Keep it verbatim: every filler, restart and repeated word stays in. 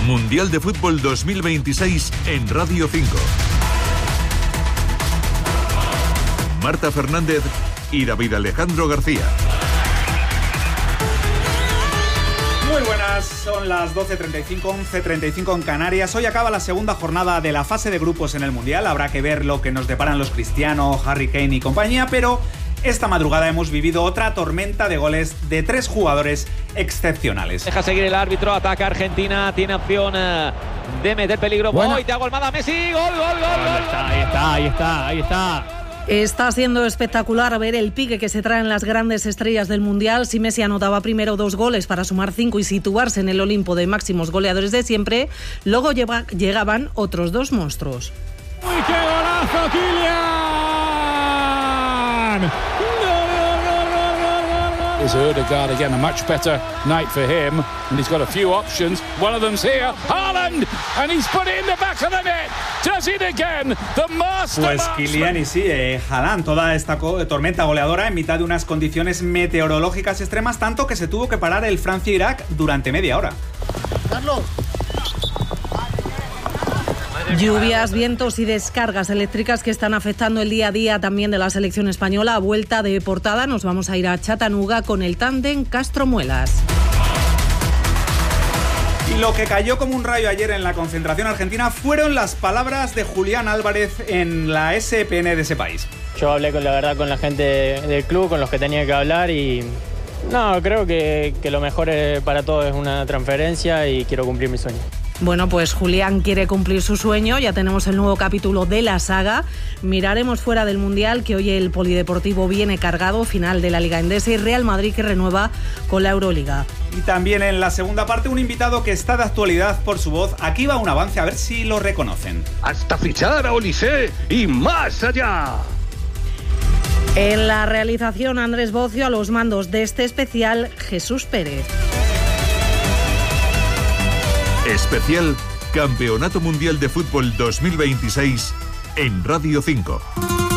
Mundial de Fútbol dos mil veintiséis en Radio cinco. Marta Fernández y David Alejandro García. Muy buenas, son las doce treinta y cinco, once treinta y cinco en Canarias. Hoy acaba la segunda jornada de la fase de grupos en el Mundial. Habrá que ver lo que nos deparan los Cristiano, Harry Kane y compañía, pero esta madrugada hemos vivido otra tormenta de goles de tres jugadores excepcionales. Deja seguir el árbitro, ataca Argentina, tiene opción de meter peligro. Bueno. Hoy te hago Almada, Messi, gol, gol, gol, gol. Ahí está, ahí está, ahí está, ahí está. Está siendo espectacular ver el pique que se traen las grandes estrellas del Mundial. Si Messi anotaba primero dos goles para sumar cinco y situarse en el Olimpo de máximos goleadores de siempre, luego lleva, llegaban otros dos monstruos. ¡Uy, qué golazo, Kylian! Is Ødegaard again, a much better night for him, and he's got a few options. One of them's here, Haaland, and he's put it in the back of the net. Does it again, the master. Pues Kylian y sí, eh, Haaland, toda esta co- tormenta goleadora en mitad de unas condiciones meteorológicas extremas, tanto que se tuvo que parar el Francia-Irak durante media hora. Carlos. Lluvias, vientos y descargas eléctricas que están afectando el día a día también de la selección española. A vuelta de portada nos vamos a ir a Chattanooga con el tándem Castro-Muelas. Y lo que cayó como un rayo ayer en la concentración argentina fueron las palabras de Julián Álvarez en la S P N de ese país. Yo hablé con la verdad con la gente del club, con los que tenía que hablar y no, creo que, que lo mejor para todos es una transferencia y quiero cumplir mi sueño. Bueno, pues Julián quiere cumplir su sueño, ya tenemos el nuevo capítulo de la saga. Miraremos fuera del Mundial, que hoy el Polideportivo viene cargado, final de la Liga Endesa y Real Madrid que renueva con la Euroliga. Y también en la segunda parte un invitado que está de actualidad por su voz. Aquí va un avance, a ver si lo reconocen. Hasta fichar a Olise y más allá. En la realización Andrés Bocio, a los mandos de este especial Jesús Pérez. Especial Campeonato Mundial de Fútbol dos mil veintiséis en Radio cinco.